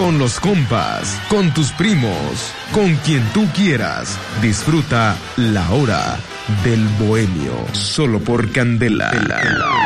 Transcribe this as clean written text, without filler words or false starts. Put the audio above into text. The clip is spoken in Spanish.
con los compas, con tus primos, con quien tú quieras. Disfruta La Hora del Bohemio, solo por Candela.